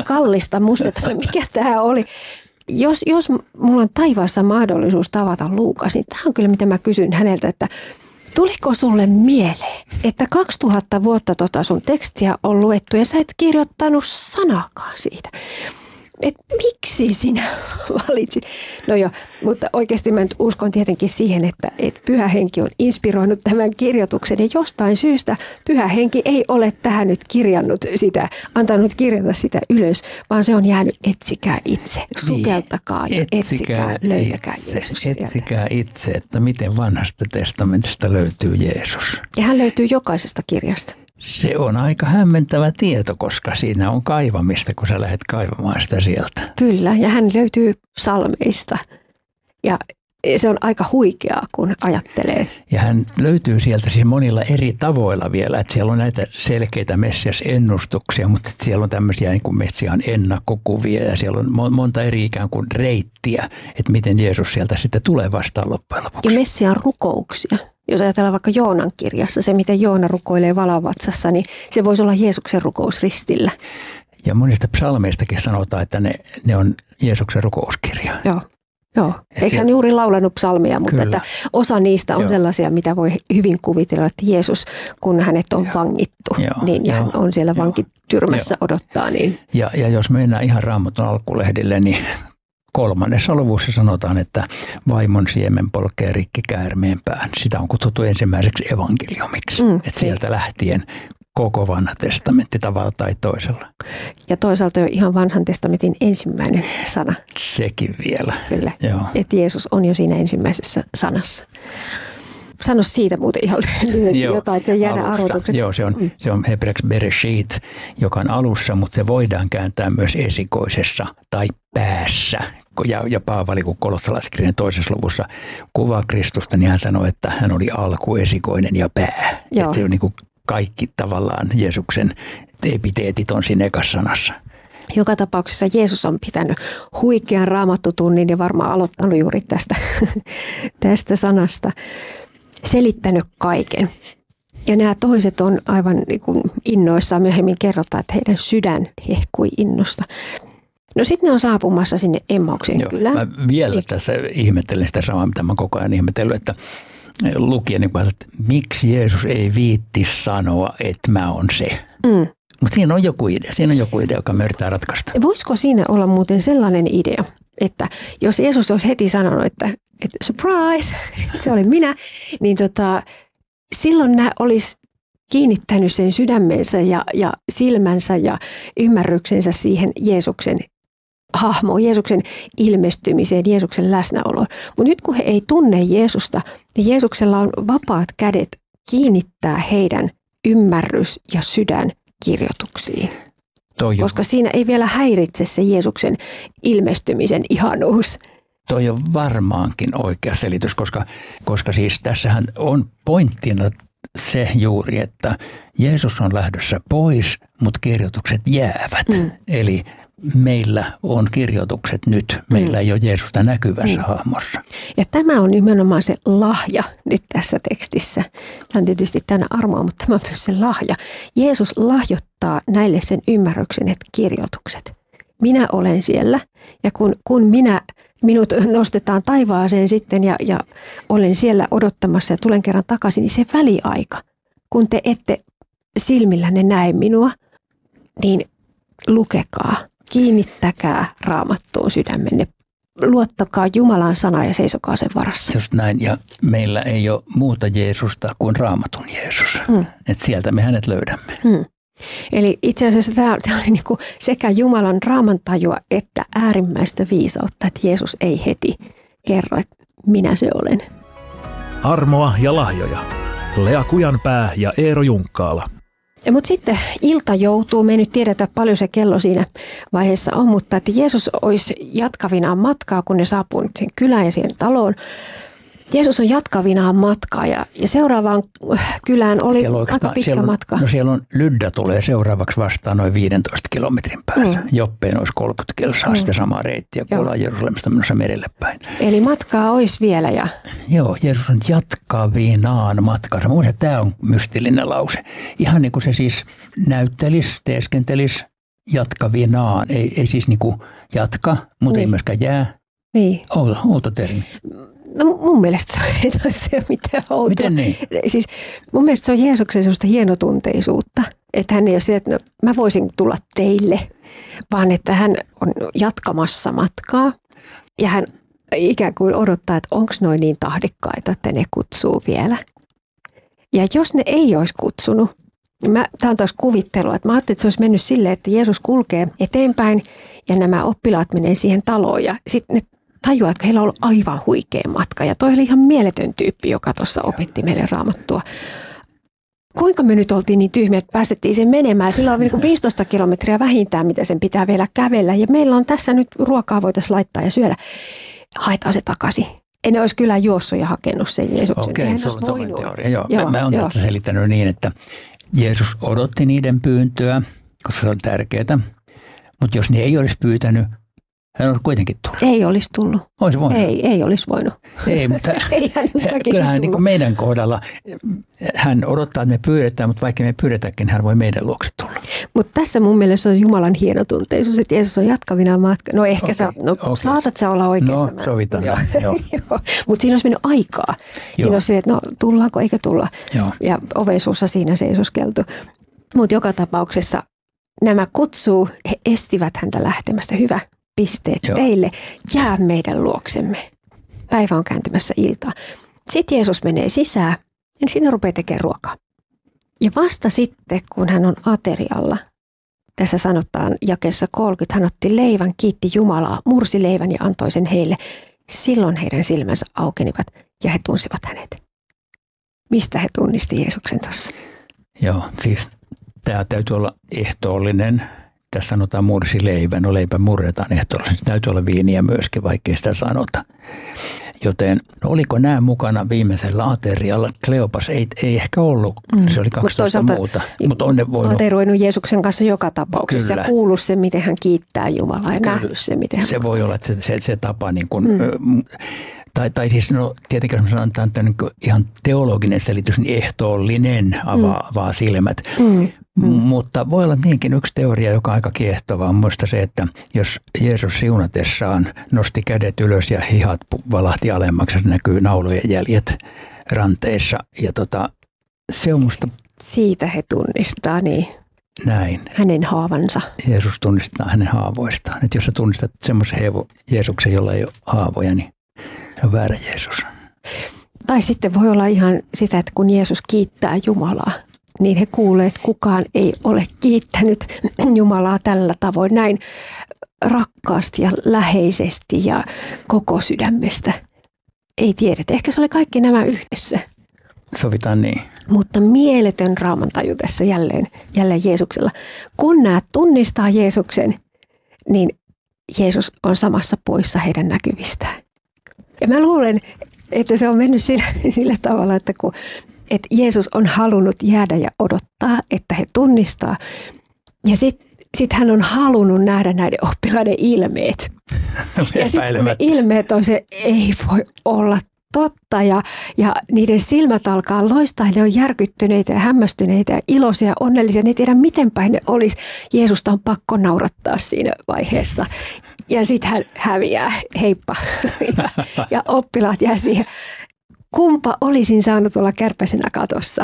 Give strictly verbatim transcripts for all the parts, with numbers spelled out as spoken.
kallista musta, että mikä tämä oli. Jos, jos mulla on taivaassa mahdollisuus tavata Luukas, niin tämä on kyllä mitä mä kysyn häneltä, että tuliko sulle mieleen, että kaksituhatta vuotta tota sun tekstiä on luettu ja sä et kirjoittanut sanakaan siitä? Et miksi sinä valitsit? No joo, mutta oikeasti mä nyt uskon tietenkin siihen, että, että Pyhä Henki on inspiroinut tämän kirjoituksen ja jostain syystä Pyhä Henki ei ole tähän nyt kirjannut sitä, antanut kirjata sitä ylös, vaan se on jäänyt etsikää itse, sukeltakaa ja etsikää, etsikää löytäkää itse, Jeesus. Etsikää itse, että miten vanhasta testamentista löytyy Jeesus. Ja hän löytyy jokaisesta kirjasta. Se on aika hämmentävä tieto, koska siinä on kaivamista, kun sä lähdet kaivamaan sitä sieltä. Kyllä, ja hän löytyy psalmeista. Ja se on aika huikeaa, kun ajattelee. Ja hän löytyy sieltä siis monilla eri tavoilla vielä. Että siellä on näitä selkeitä Messias-ennustuksia, mutta siellä on tämmöisiä niin kuin Messiaan ennakkokuvia ja siellä on monta eri ikään kuin reittiä, että miten Jeesus sieltä sitten tulee vastaan loppujen lopuksi. Ja Messiaan rukouksia. Jos ajatellaan vaikka Joonan kirjassa, se miten Joona rukoilee valavatsassa, niin se voisi olla Jeesuksen rukous ristillä. Ja monista psalmeistakin sanotaan, että ne, ne on Jeesuksen rukouskirja. Joo, joo. Eikö hän juuri laulanut psalmia, mutta että osa niistä on Joo. sellaisia, mitä voi hyvin kuvitella, että Jeesus, kun hänet on Joo. vangittu, Joo. niin ja hän on siellä Joo. vankityrmässä Joo. odottaa. Niin. Ja, ja jos mennään ihan Raamatun alkulehdille, niin kolmannessa luvussa sanotaan, että vaimon siemen polkee rikki käärmeen pään. Sitä on kutsuttu ensimmäiseksi evankeliumiksi. Mm, että sieltä lähtien koko vanha testamentti tavalla tai toisella. Ja toisaalta jo ihan vanhan testamentin ensimmäinen sana. Sekin vielä. Kyllä, että Jeesus on jo siinä ensimmäisessä sanassa. Sano siitä muuten ihan lyhyesti Joo, jotain, että se jää arvotukseksi. Joo, se on, mm. se on hebreaksi bereshit, joka on alussa, mutta se voidaan kääntää myös esikoisessa tai päässä. Ja, ja Paavali, kun kolossalaiskirjan toisessa luvussa kuvaa Kristusta, niin hän sanoi, että hän oli alku, esikoinen ja pää. Että se on niin kuin kaikki tavallaan Jeesuksen epiteetit on siinä ekassa sanassa. Joka tapauksessa Jeesus on pitänyt huikean raamattutunnin ja varmaan aloittanut juuri tästä, tästä sanasta. Selittänyt kaiken. Ja nämä toiset on aivan niin kuin innoissaan. Myöhemmin kerrotaan, että heidän sydän hehkui innosta. No sitten ne on saapumassa sinne Emmauksen Joo, kylään. Mä vielä Eik. tässä ihmettelen sitä samaa, mitä mä koko ajan ihmetellyt, että lukien, niin että miksi Jeesus ei viitti sanoa, että mä oon se. Mm. Mutta siinä on joku idea. Siinä on joku idea, joka me yritetään ratkaista. Voisiko siinä olla muuten sellainen idea, että jos Jeesus olisi heti sanonut, että, että surprise, se oli minä, niin tota, silloin nämä olisi kiinnittänyt sen sydämensä ja, ja silmänsä ja ymmärryksensä siihen Jeesuksen hahmoon, Jeesuksen ilmestymiseen, Jeesuksen läsnäoloon. Mutta nyt kun he ei tunne Jeesusta, niin Jeesuksella on vapaat kädet kiinnittää heidän ymmärrys ja sydän kirjoituksiin. Toi Koska on, siinä ei vielä häiritse se Jeesuksen ilmestymisen ihanuus. Toi on varmaankin oikea selitys, koska, koska siis tässähän on pointtina se juuri, että Jeesus on lähdössä pois, mutta kirjoitukset jäävät. Mm. Eli meillä on kirjoitukset nyt. Meillä mm. ei ole Jeesusta näkyvässä mm. hahmossa. Ja tämä on nimenomaan se lahja nyt tässä tekstissä. Tämä on tietysti tänä armoa, mutta tämä on myös se lahja. Jeesus lahjoittaa näille sen ymmärryksen, että kirjoitukset. Minä olen siellä ja kun, kun minä, minut nostetaan taivaaseen sitten ja, ja olen siellä odottamassa ja tulen kerran takaisin, niin se väliaika, kun te ette silmillänne näe minua, niin lukekaa. Kiinnittäkää Raamattuun sydämenne. Luottakaa Jumalan sanaa ja seisokaa sen varassa. Just näin. Ja meillä ei ole muuta Jeesusta kuin Raamatun Jeesus. Mm. Että sieltä me hänet löydämme. Mm. Eli itse asiassa tämä, tämä oli niin kuin sekä Jumalan raamantajua että äärimmäistä viisautta, että Jeesus ei heti kerro, että minä se olen. Armoa ja lahjoja. Lea Kujanpää ja Eero Junkkaala. Mutta sitten ilta joutuu, me ei nyt tiedetä paljon se kello siinä vaiheessa on, mutta että Jeesus olisi jatkavinaan matkaa, kun ne saapuu nyt sen kylään ja siihen taloon. Jeesus on jatkavinaan matkaa ja, ja seuraavaan kylään oli on, aika pitkä on, matka. No siellä on Lydda tulee seuraavaksi vastaan noin viidentoista kilometrin päässä. Mm. Joppeen olisi kolmekymmentä kilsaa, mm. sitä samaa reittiä, kun ollaan Jerusalemista menossa merelle päin. Eli matkaa olisi vielä. Ja... Joo, Jeesus on jatkavinaan matkansa. Mielestäni tämä on mystillinen lause. Ihan niin kuin se siis näyttelisi, teeskentelisi jatkavinaan. Ei, ei siis niin kuin jatka, mutta niin. ei myöskään jää. Niin. Outo, outo termi. No mun mielestä ei se ole mitään outoa. Miten niin? Siis mun mielestä se on Jeesuksen sellaista hienotunteisuutta, että hän ei ole sillä, että no, mä voisin tulla teille, vaan että hän on jatkamassa matkaa ja hän ikään kuin odottaa, että onko noin niin tahdikkaita, että ne kutsuu vielä. Ja jos ne ei olisi kutsunut, tämä on taas kuvittelua, että mä ajattelin, että se olisi mennyt silleen, että Jeesus kulkee eteenpäin ja nämä oppilaat menee siihen taloon ja sitten ne tajuaa, että heillä on ollut aivan huikea matka ja toi oli ihan mieletön tyyppi, joka tuossa opetti meille Raamattua. Kuinka me nyt oltiin niin tyhmiä, että päästettiin sen menemään. Sillä on niin viisitoista kilometriä vähintään, mitä sen pitää vielä kävellä ja meillä on tässä nyt ruokaa voitaisiin laittaa ja syödä. Haetaan se takaisin. En ne olisi kyllä juossut ja hakenut sen Jeesuksen. Okei, se on toinen teoria. Joo, joo, mä, mä olen tätä selittänyt niin, että Jeesus odotti niiden pyyntöä, koska se on tärkeää. Mutta jos ne ei olisi pyytänyt, hän olisi kuitenkin tullut. Ei olisi tullut. Olisi voinut. Ei, ei olisi voinut. Ei, mutta kyllähän niin kuin meidän kohdalla hän odottaa, että me pyydetään, mutta vaikka me pyydetäänkin, hän voi meidän luokse tulla. Mutta tässä mun mielestä on Jumalan hienotunteisuus, että Jeesus on jatkavina matka. No ehkä okay, sä, no, okay. saatat sä olla oikeassa. No sovitaan. Joo. Joo. Mutta siinä olisi mennyt aikaa. Siinä olisi se, että no tullaanko eikä tulla. Joo. Ja oveisuussa siinä seisoskeltu. Mutta joka tapauksessa nämä kutsuu, he estivät häntä lähtemästä. Hyvä. Pisteet Joo. teille, jää meidän luoksemme. Päivä on kääntymässä iltaa. Sitten Jeesus menee sisään ja sinne rupeaa tekemään ruokaa. Ja vasta sitten, kun hän on aterialla, tässä sanotaan jakeessa kolmekymmentä, hän otti leivän, kiitti Jumalaa, mursi leivän ja antoi sen heille. Silloin heidän silmänsä aukenivat ja he tunsivat hänet. Mistä he tunnisti Jeesuksen tuossa? Joo, siis tämä täytyy olla ehtoollinen. Tässä sanotaan mursi leivän, no leipä murretaan ehtoollisesti. Täytyy olla viiniä myöskin, vaikkei sitä sanota. Joten no oliko nämä mukana viimeisellä aterialla? Kleopas ei, ei ehkä ollut, mm. se oli kaksitoista Mut muuta. Mutta on ne voinut. Ateroinut Jeesuksen kanssa joka tapauksessa Kyllä. ja kuullut se, miten hän kiittää Jumalaa ja Kyllä. nähnyt se, miten hän... Se voi olla, että se, se, se tapa niin kuin... Mm. Tai, tai siis no tietenkin jos sanotaan, että on ihan teologinen selitys, niin ehtoollinen avaa, mm. avaa silmät. Mm. Mm. Mutta voi olla niinkin yksi teoria, joka on aika kiehtova. On muista se, että jos Jeesus siunatessaan nosti kädet ylös ja hihat valahti alemmaksi, se näkyy naulojen jäljet ranteissa. Ja tota, se on musta... Siitä he tunnistaa, niin. Näin. Hänen haavansa. Jeesus tunnistaa hänen haavoistaan. Että jos sä tunnistat semmoisen Jeesuksen, jolla ei ole haavoja, niin se on väärä Jeesus. Tai sitten voi olla ihan sitä, että kun Jeesus kiittää Jumalaa, niin he kuulee, että kukaan ei ole kiittänyt Jumalaa tällä tavoin näin rakkaasti ja läheisesti ja koko sydämestä. Ei tiedetä. Ehkä se oli kaikki nämä yhdessä. Sovitaan niin. Mutta mieletön raamantaju tässä jälleen, jälleen Jeesuksella. Kun nämä tunnistaa Jeesuksen, niin Jeesus on samassa poissa heidän näkyvistään. Ja mä luulen, että se on mennyt sillä, sillä tavalla, että, kun, että Jeesus on halunnut jäädä ja odottaa, että he tunnistaa. Ja sitten sit hän on halunnut nähdä näiden oppilaiden ilmeet. Ja sitten ne ilmeet on se, ei voi olla totta. Ja, ja niiden silmät alkaa loistaa. Ne on järkyttyneitä ja hämmästyneitä ja iloisia ja onnellisia. Ne ei tiedä, miten päin ne olisi. Jeesusta on pakko naurattaa siinä vaiheessa. Ja sitten hän häviää, heippa, ja, ja oppilaat jää siihen. Kumpa olisin saanut olla kärpäisenä katossa.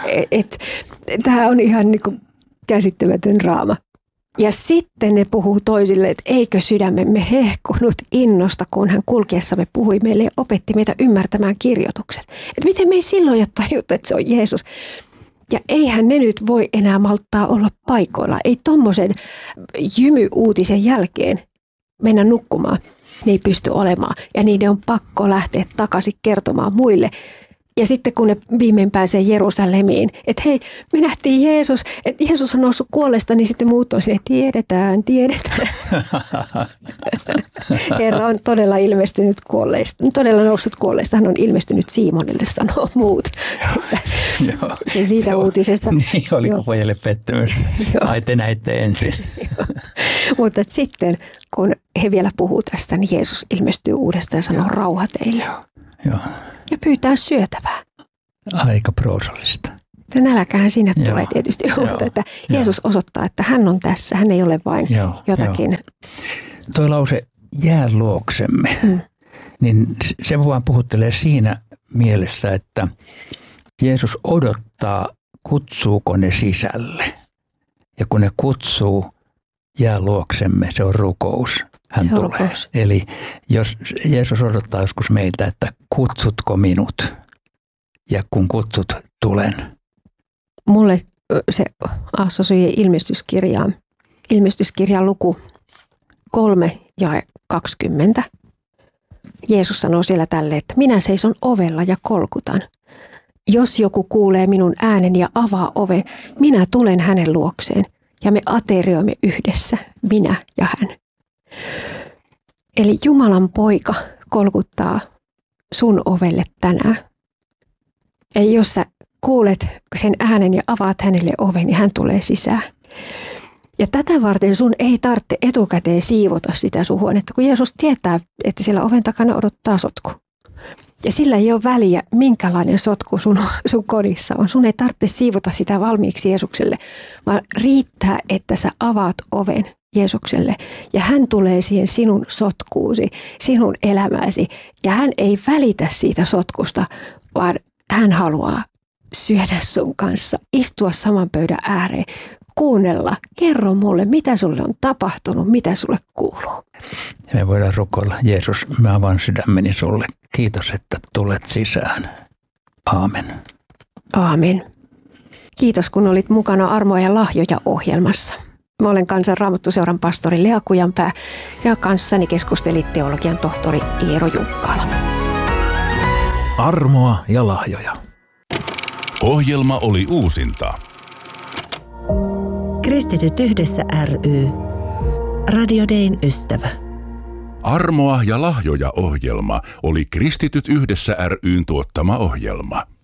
Tämä on ihan niin kuin käsittämätön draama. Ja sitten ne puhuu toisille, että eikö sydämemme hehkunut innosta, kun hän kulkiessamme puhui meille ja opetti meitä ymmärtämään kirjoitukset. Että miten me ei silloin jo tajuttu, että se on Jeesus. Ja eihän ne nyt voi enää malttaa olla paikoilla. Ei tommosen jymy-uutisen jälkeen mennä nukkumaan. Ne ei pysty olemaan ja niiden on pakko lähteä takaisin kertomaan muille. Ja sitten kun ne viimein pääsee Jerusalemiin, että hei, me nähtiin Jeesus, että Jeesus on noussut kuolleesta, niin sitten muut on sinne, tiedetään, tiedetään. Herra on todella ilmestynyt kuolleista, todella noussut kuolleesta, hän on ilmestynyt Siimonille, sanoo muut. Se siitä joo, uutisesta. Niin, oliko pojalle pettymys? Ai te näitte ensin. Mutta sitten, kun he vielä puhuu tästä, niin Jeesus ilmestyy uudestaan ja sanoo rauha teille. Joo. Joo. Ja pyytää syötävää. Aika proosallista. Se nälkähän sinne Joo. tulee tietysti, Joo. mutta että Joo. Jeesus osoittaa, että hän on tässä, hän ei ole vain Joo. jotakin. Joo. Toi lause jää luoksemme, mm. niin se vaan puhuttelee siinä mielessä, että Jeesus odottaa, kutsuuko ne sisälle. Ja kun ne kutsuu, jää luoksemme, se on rukous. Hän se on tulee. rukous. Eli jos Jeesus odottaa joskus meiltä, että kutsutko minut, ja kun kutsut, tulen. Mulle se assosioi ilmestyskirjaan. Ilmestyskirjan luku kolme ja kaksikymmentä. Jeesus sanoo siellä tälle, että minä seison ovella ja kolkutan. Jos joku kuulee minun äänen ja avaa oven, minä tulen hänen luokseen ja me aterioimme yhdessä, minä ja hän. Eli Jumalan poika kolkuttaa sun ovelle tänään. Ja jos sä kuulet sen äänen ja avaat hänelle oven, niin hän tulee sisään. Ja tätä varten sun ei tarvitse etukäteen siivota sitä sun huonetta, kun Jeesus tietää, että siellä oven takana odottaa sotku. Ja sillä ei ole väliä, minkälainen sotku sun, sun kodissa on. Sun ei tarvitse siivota sitä valmiiksi Jeesukselle, vaan riittää, että sä avaat oven Jeesukselle ja hän tulee siihen sinun sotkuusi, sinun elämääsi. Ja hän ei välitä siitä sotkusta, vaan hän haluaa syödä sun kanssa, istua saman pöydän ääreen, kuunnella, kerro mulle, mitä sulle on tapahtunut, mitä sulle kuuluu. Ja me voidaan rukoilla, Jeesus, mä avaan sydämeni sulle. Kiitos, että tulet sisään. Aamen. Aamen. Kiitos, kun olit mukana Armoa ja lahjoja -ohjelmassa. Mä olen Kansan Raamattuseuran pastori Lea Kujanpää ja kanssani keskusteli teologian tohtori Eero Junkkala. Armoa ja lahjoja. Ohjelma oli uusinta. Kristityt yhdessä ry. Radio Dayn ystävä. Armoa ja lahjoja -ohjelma oli Kristityt yhdessä ry:n tuottama ohjelma.